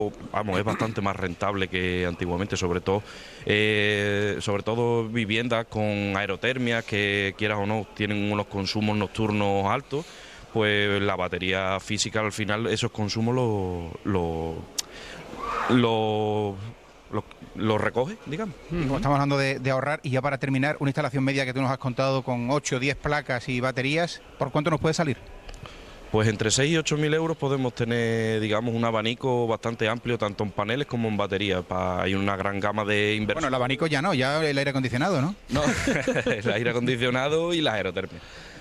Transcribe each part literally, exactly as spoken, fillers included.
Vamos, es bastante más rentable que antiguamente, sobre todo, eh, sobre todo viviendas con aerotermia que, quieras o no, tienen unos consumos nocturnos altos. Pues la batería física al final esos consumos lo, lo, lo, lo, lo recoge, digamos. Uh-huh. Estamos hablando de, de ahorrar. Y ya para terminar, una instalación media que tú nos has contado con ocho o diez placas y baterías, ¿por cuánto nos puede salir? Pues entre seis y ocho mil euros podemos tener, digamos, un abanico bastante amplio, tanto en paneles como en baterías. Hay una gran gama de inversión. Bueno, el abanico ya no, ya el aire acondicionado, ¿no? No, el aire acondicionado y la aerotermia.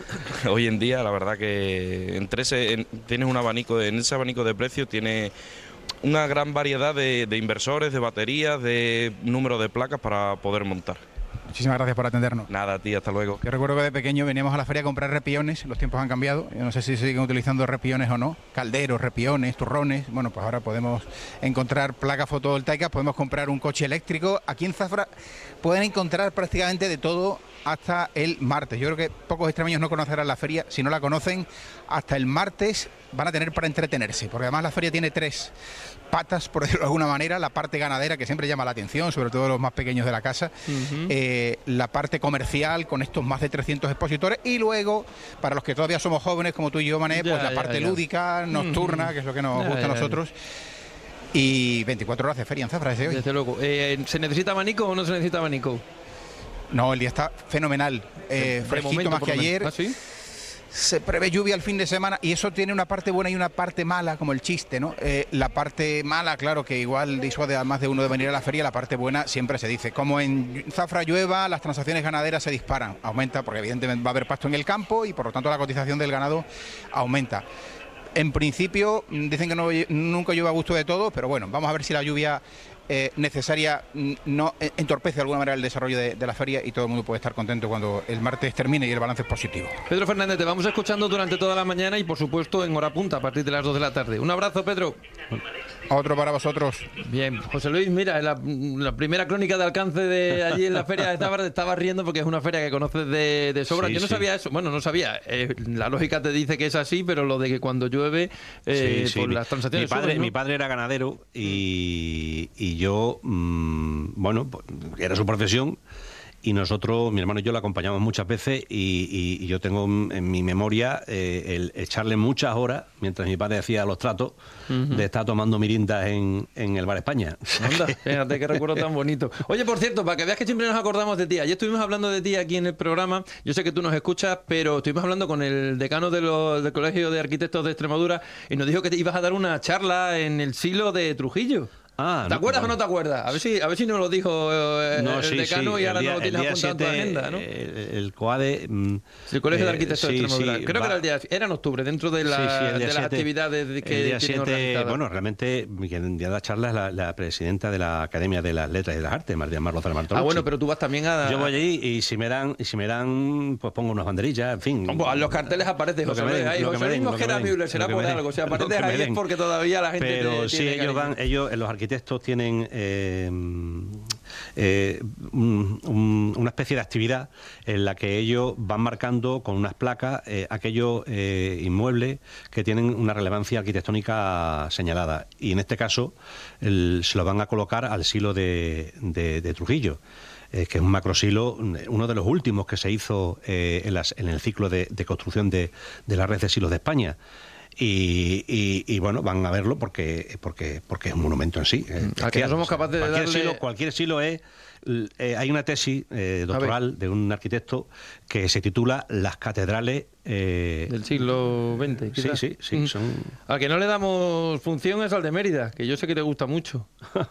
Hoy en día, la verdad que entre ese, en, tienes un abanico, en ese abanico de precios tiene una gran variedad de, de inversores, de baterías, de número de placas para poder montar. Muchísimas gracias por atendernos. Nada, a ti, hasta luego. Yo recuerdo que de pequeño veníamos a la feria a comprar repiones, los tiempos han cambiado, yo no sé si siguen utilizando repiones o no, calderos, repiones, turrones. Bueno, pues ahora podemos encontrar placas fotovoltaicas, podemos comprar un coche eléctrico. Aquí en Zafra pueden encontrar prácticamente de todo hasta el martes. Yo creo que pocos extremeños no conocerán la feria, si no la conocen, hasta el martes van a tener para entretenerse, porque además la feria tiene tres patas, por decirlo de alguna manera: la parte ganadera, que siempre llama la atención, sobre todo los más pequeños de la casa, uh-huh. eh, la parte comercial, con estos más de trescientos expositores, y luego, para los que todavía somos jóvenes, como tú y yo, Mané, ya, pues la ya, parte ya. lúdica, nocturna, uh-huh. que es lo que nos ya, gusta ya, a nosotros. Ya. Y veinticuatro horas de feria en Zafra ese hoy. Desde luego. Eh, ¿Se necesita abanico o no se necesita abanico? No, el día está fenomenal, eh, fresquito momento, más que ayer. ¿Ah, sí? Se prevé lluvia el fin de semana y eso tiene una parte buena y una parte mala, como el chiste, ¿no? Eh, la parte mala, claro, que igual disuade a más de uno de venir a la feria. La parte buena siempre se dice: como en Zafra llueva, las transacciones ganaderas se disparan, aumenta, porque evidentemente va a haber pasto en el campo y por lo tanto la cotización del ganado aumenta. En principio dicen que no, nunca llueve a gusto de todos, pero bueno, vamos a ver si la lluvia eh, necesaria no entorpece de alguna manera el desarrollo de, de la feria, y todo el mundo puede estar contento cuando el martes termine y el balance es positivo. Pedro Fernández, te vamos escuchando durante toda la mañana y por supuesto en hora punta a partir de las dos de la tarde. Un abrazo, Pedro. Otro para vosotros. Bien, José Luis, mira, la, la primera crónica de alcance de allí en la feria de Zafra, te estaba riendo porque es una feria que conoces de, de sobra. Sí, Yo no sí. sabía eso, bueno, no sabía, eh, la lógica te dice que es así, pero lo de que cuando llueve, eh, sí, sí. Pues mi, las transacciones mi padre, suben, ¿no? Mi padre era ganadero y, y yo, mmm, bueno, era su profesión. Y nosotros, mi hermano y yo, la acompañamos muchas veces y, y, y yo tengo en mi memoria eh, el echarle muchas horas, mientras mi padre hacía los tratos, uh-huh. de estar tomando mirindas en, en el Bar España. Anda, fíjate qué recuerdo tan bonito. Oye, por cierto, para que veas que siempre nos acordamos de ti, ayer estuvimos hablando de ti aquí en el programa, yo sé que tú nos escuchas, pero estuvimos hablando con el decano de los, del Colegio de Arquitectos de Extremadura y nos dijo que te ibas a dar una charla en el Silo de Trujillo. Ah, ¿Te no, acuerdas bueno. o no te acuerdas? A ver si, a ver si nos lo dijo eh, no, el sí, decano sí. y ahora día, no lo tienes apuntado en tu agenda, ¿no? El, el COADE... Mm, el Colegio eh, de Arquitectos sí, de Extremadura. Sí, Creo va. que era el día... Era en octubre, dentro de, la, sí, sí, de las siete, actividades que el día tienen siete, bueno, realmente quien da la charla es la, la presidenta de la Academia de las Letras y de las Artes, María Mar Lozano Martolocci. Ah, bueno, pero tú vas también a... Yo voy allí y si me dan, y si me dan pues pongo unas banderillas, en fin. Pues los carteles aparece José Luis. Ahí José Luis Mosquera Müller, será por algo. O sea, apareces ahí es porque todavía la gente Pero sí, ellos van, ellos, los arquitectos tienen... Eh, Eh, un, un, una especie de actividad en la que ellos van marcando con unas placas eh, aquellos eh, inmuebles que tienen una relevancia arquitectónica señalada, y en este caso el, se lo van a colocar al silo de, de, de Trujillo, eh, que es un macrosilo, uno de los últimos que se hizo eh, en, las, en el ciclo de, de construcción de, de la red de silos de España. Y, y, y bueno, van a verlo porque porque porque es un monumento en sí. Eh, ¿A que no somos capaces de cualquier darle... silo, cualquier silo es... Eh, hay una tesis eh, doctoral de un arquitecto que se titula Las catedrales eh... del siglo veinte, quizás. Sí, sí, sí. Mm. Son... Al que no le damos función es al de Mérida, que yo sé que te gusta mucho.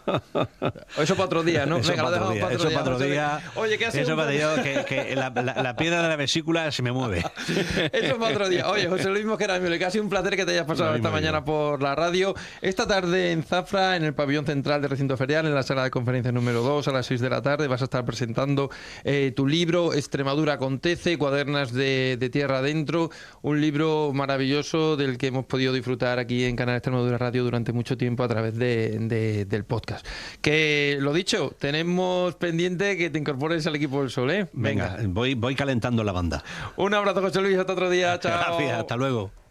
Eso para otro día, ¿no? Eso Venga, para lo otro día. Para Eso para otro día. Oye, ¿qué hace? Eso para otro día, que, que la, la, la piedra de la vesícula se me mueve. Eso para otro día. Oye, José Luis Mosquera Müller, que ha sido un placer que te hayas pasado esta mañana por la radio. Esta tarde en Zafra, en el pabellón central del recinto ferial, en la sala de conferencias número dos, a las seis de la tarde, vas a estar presentando eh, tu libro Extremadura acontece, cuadernas de, de tierra adentro, un libro maravilloso del que hemos podido disfrutar aquí en Canal Extremadura Radio durante mucho tiempo a través de, de, del podcast. Que, lo dicho, tenemos pendiente que te incorpores al equipo del Sol, ¿eh? Venga, Venga voy, voy calentando la banda. Un abrazo, José Luis, hasta otro día, chao. Gracias, hasta luego.